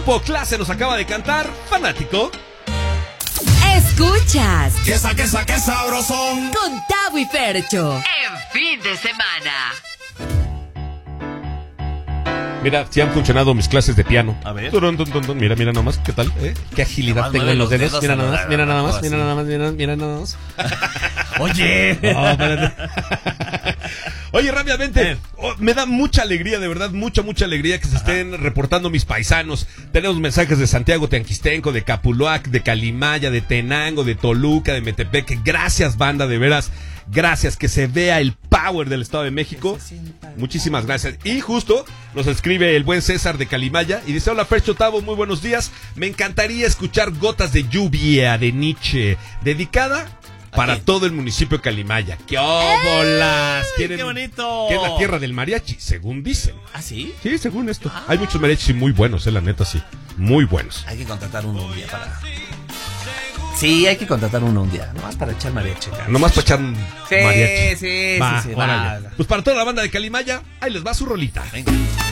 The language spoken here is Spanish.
Clase nos acaba de cantar Fanático. Escuchas ¡Qué sabrosón! con Tavo y Fercho en fin de semana. Mira, si han funcionado mis clases de piano. A ver. Mira nomás, ¿qué tal? Qué agilidad Nomás tengo mueve en los los dedos. dedos Mira a nada más, lo mira nada más, largo, mira nada más, mira nada más. Oye. No, espérate. Oye, rápidamente, me da mucha alegría, de verdad, mucha alegría que se estén reportando mis paisanos. Tenemos mensajes de Santiago Teanquistenco, de Capuluac, de Calimaya, de Tenango, de Toluca, de Metepec. Gracias, banda, de veras. Gracias, que se vea el power del Estado de México. Muchísimas gracias. Y justo nos escribe el buen César de Calimaya y dice: hola Fercho, Tavo, muy buenos días. Me encantaría escuchar Gotas de Lluvia de Nietzsche, dedicada para todo el municipio de Calimaya. ¡Qué óbolas! ¡Qué bonito! Que es la tierra del mariachi, según dicen. ¿Ah, sí? Sí, según esto. Hay muchos mariachis muy buenos, la neta, sí. Muy buenos. Hay que contratar uno un día para... Sí, hay que contratar uno un día, nomás para echar mariachi. Nomás para echar un mariachi. Sí, Va, sí. órale. Pues para toda la banda de Calimaya, ahí les va su rolita. Venga.